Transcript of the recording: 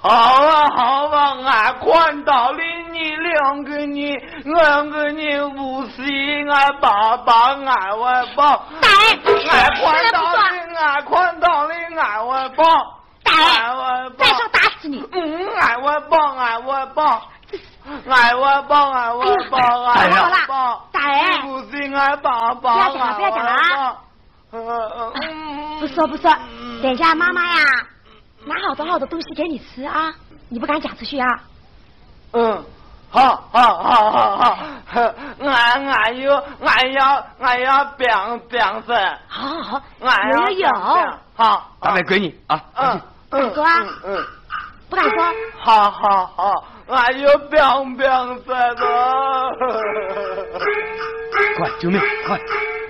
好啊好啊，俺看到了你两个人无锡俺爸爸俺外爸，俺看到了俺外爸， 再说打死你！ 俺外爸， 大爷， 不是俺爸爸， 不要讲了，不说，等一下妈妈呀，拿好多东西给你吃啊，你不敢讲出去啊？ 好，俺要表示， 好， 俺有， 好， 大妹归你啊， 敢说啊？不敢说？ 好，俺要表示的， 快救命，快！